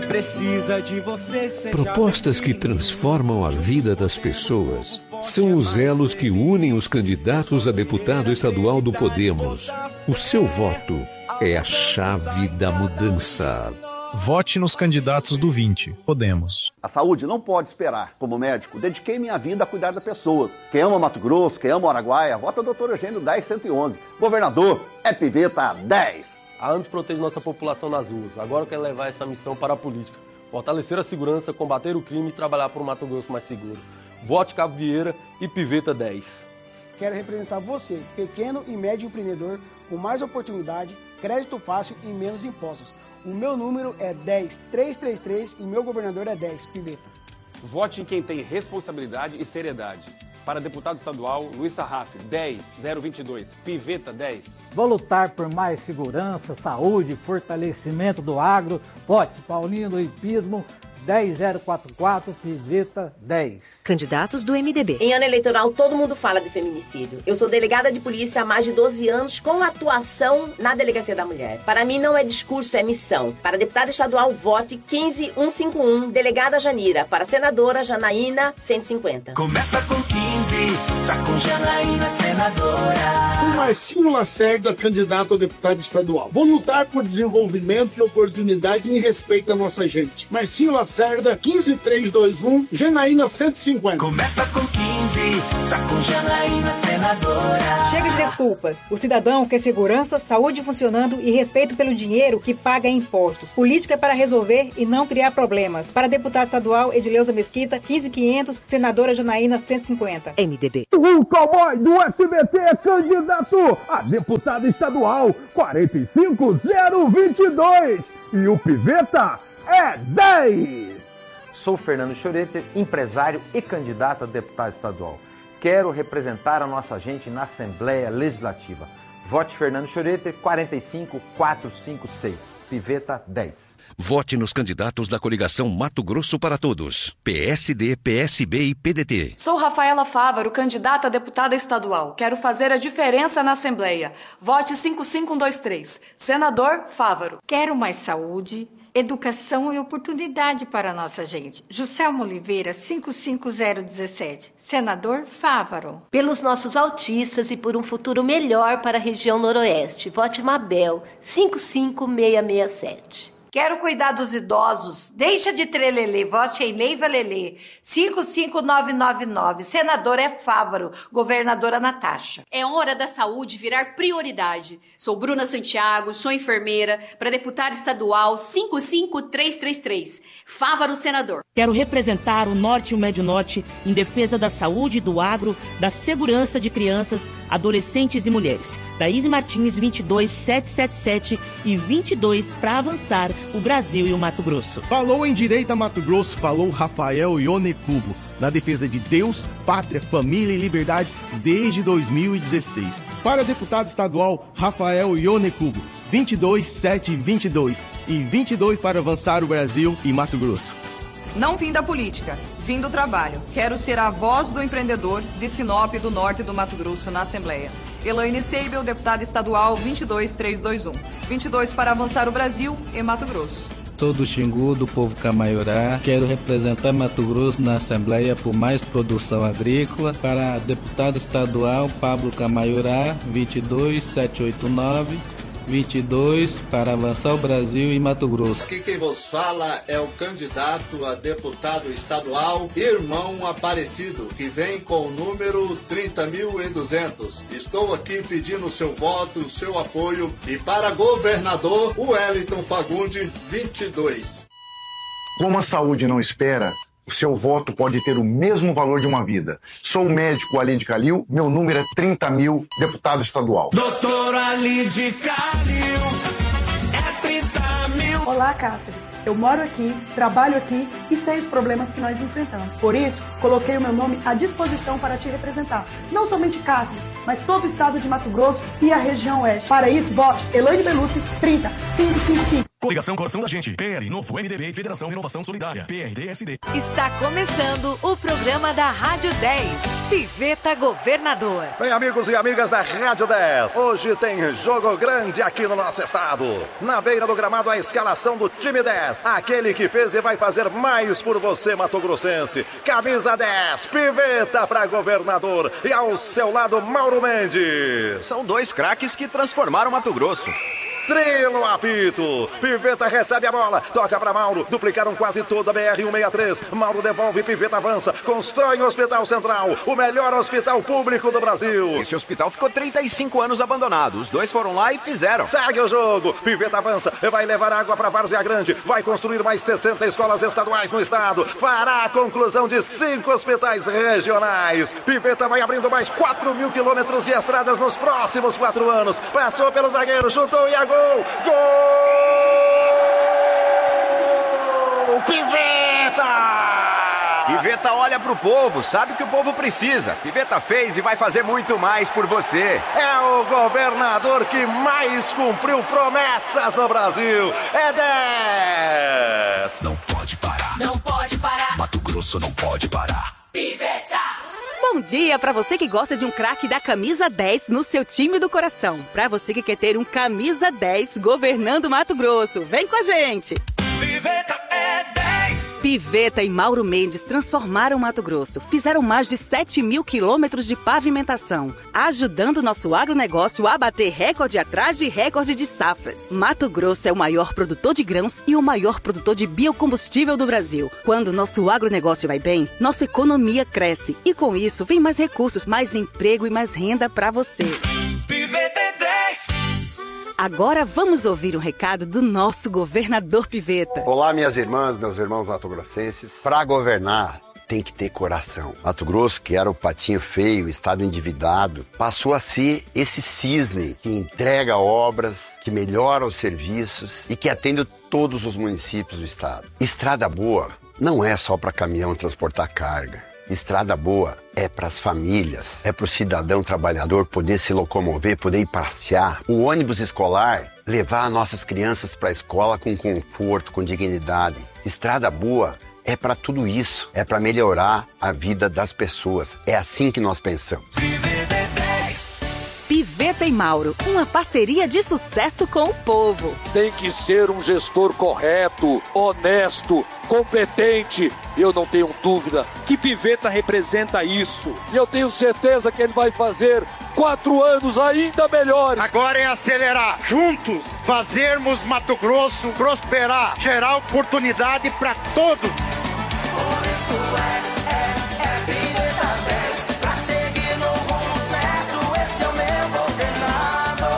precisa de você. Propostas que transformam a vida das pessoas são os elos que unem os candidatos a deputado estadual do Podemos. O seu voto é a chave da mudança. Vote nos candidatos do 20. Podemos. A saúde não pode esperar. Como médico, dediquei minha vida a cuidar das pessoas. Quem ama Mato Grosso, quem ama Araguaia, vota Dr. Eugênio 10111. Governador, é Piveta 10. Há anos protejo nossa população nas ruas. Agora eu quero levar essa missão para a política. Fortalecer a segurança, combater o crime e trabalhar por um Mato Grosso mais seguro. Vote Cabo Vieira e Piveta 10. Quero representar você, pequeno e médio empreendedor, com mais oportunidade, crédito fácil e menos impostos. O meu número é 10333 e o meu governador é 10, Piveta. Vote em quem tem responsabilidade e seriedade. Para deputado estadual, Luiz Sarraf, 10022, Piveta 10. Vou lutar por mais segurança, saúde, fortalecimento do agro. Vote Paulinho do Hipismo, 10044, Piveta 10. Candidatos do MDB. Em ano eleitoral, todo mundo fala de feminicídio. Eu sou delegada de polícia há mais de 12 anos com atuação na Delegacia da Mulher. Para mim, não é discurso, é missão. Para deputada estadual, vote 15151, delegada Janira. Para senadora, Janaína, 150. Começa com 15, tá com Janaína, senadora. Sou Marcinho Lacerda, candidato a deputado estadual. Vou lutar por desenvolvimento e oportunidade e respeito à nossa gente. Marcinho Lacerda, 15321, Janaína 150. Começa com 15, tá com Janaína, senadora. Chega de desculpas. O cidadão quer segurança, saúde funcionando e respeito pelo dinheiro que paga impostos. Política é para resolver e não criar problemas. Para deputado estadual, Edileuza Mesquita, 15500, senadora Janaína 150. MDB. O cowboy do SBT é candidato a deputado estadual, 45022. E o Piveta é 10! Sou Fernando Schoreter, empresário e candidato a deputado estadual. Quero representar a nossa gente na Assembleia Legislativa. Vote Fernando Schoreter, 45456, Piveta 10. Vote nos candidatos da coligação Mato Grosso para Todos, PSD, PSB e PDT. Sou Rafaela Fávaro, candidata a deputada estadual. Quero fazer a diferença na Assembleia. Vote 55123, senador Fávaro. Quero mais saúde, educação e oportunidade para a nossa gente. Juscelmo Oliveira, 55017. Senador Fávaro. Pelos nossos autistas e por um futuro melhor para a região noroeste. Vote Mabel, 55667. Quero cuidar dos idosos. Deixa de trelelê. Vote em Leiva Lelê. 55999. Senador é Fávaro. Governadora Natasha. É hora da saúde virar prioridade. Sou Bruna Santiago, sou enfermeira. Para deputada estadual, 55333. Fávaro, senador. Quero representar o Norte e o Médio Norte em defesa da saúde, do agro, da segurança de crianças, adolescentes e mulheres. Daíse Martins, 22777 e 22 para avançar o Brasil e o Mato Grosso. Falou em Direita Mato Grosso, falou Rafael Ionecubo, na defesa de Deus, pátria, família e liberdade desde 2016. Para deputado estadual, Rafael Ionecubo, 22722 e 22 para avançar o Brasil e Mato Grosso. Não vim da política, vim do trabalho. Quero ser a voz do empreendedor de Sinop, do Norte e do Mato Grosso na Assembleia. Elaine Seibel, deputada estadual, 22321. 22 para avançar o Brasil e Mato Grosso. Sou do Xingu, do povo Camaiorá. Quero representar Mato Grosso na Assembleia por mais produção agrícola. Para deputado estadual, Pablo Camaiorá, 22789. 22 para avançar o Brasil e Mato Grosso. Aqui quem vos fala é o candidato a deputado estadual, Irmão Aparecido, que vem com o número 30.200. Estou aqui pedindo o seu voto, o seu apoio, e para governador, o Wellington Fagundes, 22. Como a saúde não espera, o seu voto pode ter o mesmo valor de uma vida. Sou o médico Alide Calil, meu número é 30.000, deputado estadual. Doutor Alide Calil, é 30.000. Olá, Cáceres. Eu moro aqui, trabalho aqui e sei os problemas que nós enfrentamos. Por isso, coloquei o meu nome à disposição para te representar. Não somente Cáceres, mas todo o estado de Mato Grosso e a região oeste. Para isso, vote Elaine Belucci, 30555. Coligação Coração da Gente, PL, Novo MDB e Federação Renovação Solidária, PRDSD. Está começando o programa da Rádio 10, Piveta Governador. Bem, amigos e amigas da Rádio 10, hoje tem jogo grande aqui no nosso estado. Na beira do gramado, a escalação do time 10, aquele que fez e vai fazer mais por você, Mato Grossense. Camisa 10, Piveta para governador e ao seu lado, Mauro Mendes. São dois craques que transformaram Mato Grosso. Trilo apito, Piveta recebe a bola, toca para Mauro, duplicaram quase toda a BR-163, Mauro devolve, Piveta avança, constrói um hospital central, o melhor hospital público do Brasil. Esse hospital ficou 35 anos abandonado, os dois foram lá e fizeram. Segue o jogo, Piveta avança, vai levar água para Várzea Grande, vai construir mais 60 escolas estaduais no estado, fará a conclusão de 5 hospitais regionais. Piveta vai abrindo mais 4 mil quilômetros de estradas nos próximos 4 anos, passou pelo zagueiro, chutou e agora Gol! Piveta! Piveta olha pro povo, sabe o que o povo precisa. Piveta fez e vai fazer muito mais por você. É o governador que mais cumpriu promessas no Brasil. É 10! Não pode parar. Não pode parar. Mato Grosso não pode parar. Piveta! Bom dia para você que gosta de um craque da camisa 10 no seu time do coração. Para você que quer ter um camisa 10 governando Mato Grosso. Vem com a gente! Piveta é 10! Piveta e Mauro Mendes transformaram Mato Grosso. Fizeram mais de 7 mil quilômetros de pavimentação, ajudando nosso agronegócio a bater recorde atrás de recorde de safras. Mato Grosso é o maior produtor de grãos e o maior produtor de biocombustível do Brasil. Quando nosso agronegócio vai bem, nossa economia cresce. E com isso, vem mais recursos, mais emprego e mais renda para você. Piveta é 10! Agora vamos ouvir um recado do nosso governador Piveta. Olá, minhas irmãs, meus irmãos mato-grossenses. Para governar, tem que ter coração. Mato Grosso, que era o patinho feio, estado endividado, passou a ser esse cisne que entrega obras, que melhora os serviços e que atende todos os municípios do estado. Estrada boa não é só para caminhão transportar carga. Estrada boa é para as famílias, é para o cidadão trabalhador poder se locomover, poder ir passear. O ônibus escolar, levar nossas crianças para a escola com conforto, com dignidade. Estrada boa é para tudo isso, é para melhorar a vida das pessoas. É assim que nós pensamos. Piveta e Mauro, uma parceria de sucesso com o povo. Tem que ser um gestor correto, honesto, competente. Eu não tenho dúvida que Piveta representa isso. E eu tenho certeza que ele vai fazer 4 anos ainda melhores. Agora é acelerar, juntos, fazermos Mato Grosso prosperar, gerar oportunidade para todos. Por isso é Piveta 10, pra seguir no rumo certo, esse é o meu governador.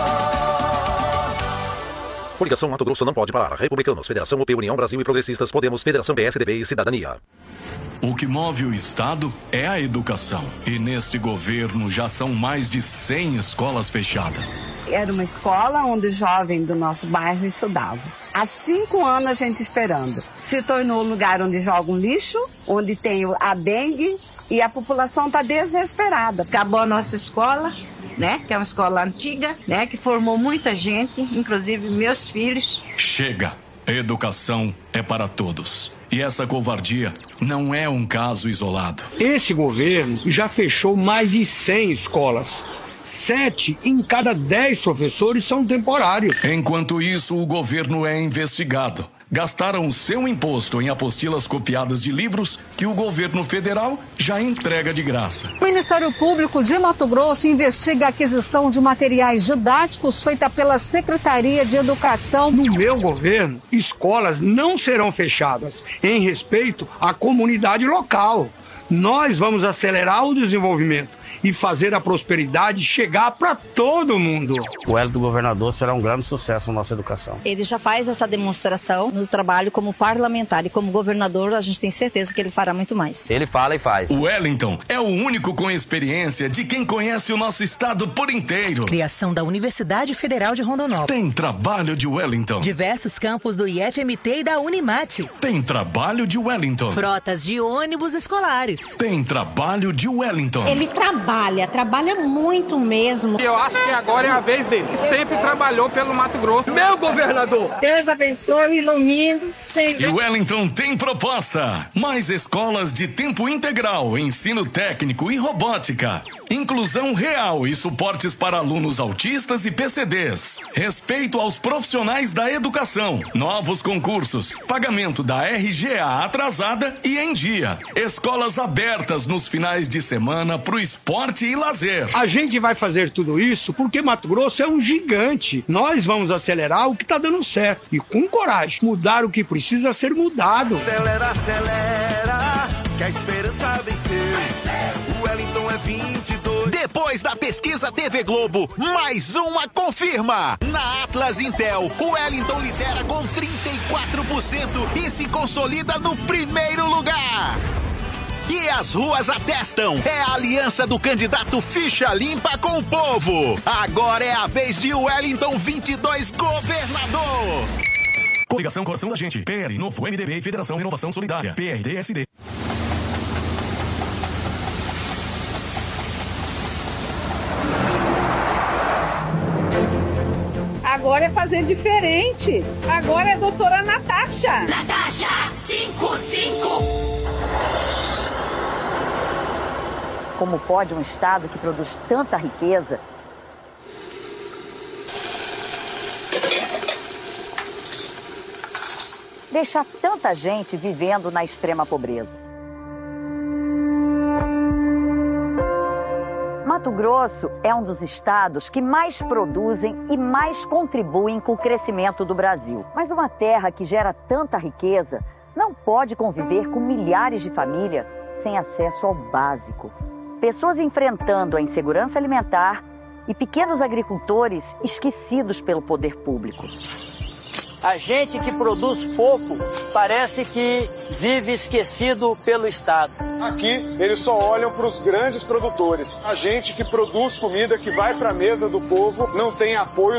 Coligação Mato Grosso não pode parar. Republicanos, Federação UP, União Brasil e Progressistas, Podemos, Federação PSDB e Cidadania. O que move o Estado é a educação. E neste governo já são mais de 100 escolas fechadas. Era uma escola onde o jovem do nosso bairro estudava. Há 5 anos a gente esperando. Se tornou um lugar onde jogam lixo, onde tem a dengue e a população está desesperada. Acabou a nossa escola, né? Que é uma escola antiga, né? Que formou muita gente, inclusive meus filhos. Chega! A educação é para todos. E essa covardia não é um caso isolado. Esse governo já fechou mais de 100 escolas. 7 em cada 10 professores são temporários. Enquanto isso, o governo é investigado. Gastaram o seu imposto em apostilas copiadas de livros que o governo federal já entrega de graça. O Ministério Público de Mato Grosso investiga a aquisição de materiais didáticos feita pela Secretaria de Educação. No meu governo, escolas não serão fechadas em respeito à comunidade local. Nós vamos acelerar o desenvolvimento e fazer a prosperidade chegar para todo mundo. O elo do governador será um grande sucesso na nossa educação. Ele já faz essa demonstração no trabalho como parlamentar e como governador, a gente tem certeza que ele fará muito mais. Ele fala e faz. O Wellington é o único com experiência de quem conhece o nosso estado por inteiro. Criação da Universidade Federal de Rondonópolis. Tem trabalho de Wellington. Diversos campos do IFMT e da Unimate. Tem trabalho de Wellington. Frotas de ônibus escolares. Tem trabalho de Wellington. Ele trabalha trabalha muito mesmo. Eu acho que agora é a vez dele. Sempre trabalhou pelo Mato Grosso. Meu governador! Deus abençoe, ilumine sempre. E Wellington tem proposta. Mais escolas de tempo integral, ensino técnico e robótica. Inclusão real e suportes para alunos autistas e PCDs. Respeito aos profissionais da educação. Novos concursos. Pagamento da RGA atrasada e em dia. Escolas abertas nos finais de semana pro esporte e lazer. A gente vai fazer tudo isso porque Mato Grosso é um gigante. Nós vamos acelerar o que tá dando certo e com coragem mudar o que precisa ser mudado. Acelera, acelera, que a esperança venceu. O Wellington é 22. Depois da pesquisa TV Globo, mais uma confirma. Na Atlas Intel, o Wellington lidera com 34% e se consolida no primeiro lugar. E as ruas atestam. É a aliança do candidato Ficha Limpa com o povo. Agora é a vez de Wellington 22 governador. Coligação Coração da Gente. PL, Novo, MDB e Federação Renovação Solidária. PRD-SD. Agora é fazer diferente. Agora é a doutora Natasha. Natasha 55. Como pode um estado que produz tanta riqueza deixar tanta gente vivendo na extrema pobreza? Mato Grosso é um dos estados que mais produzem e mais contribuem com o crescimento do Brasil. Mas uma terra que gera tanta riqueza não pode conviver com milhares de famílias sem acesso ao básico. Pessoas enfrentando a insegurança alimentar e pequenos agricultores esquecidos pelo poder público. A gente que produz pouco parece que vive esquecido pelo Estado. Aqui, eles só olham para os grandes produtores. A gente que produz comida que vai para a mesa do povo não tem apoio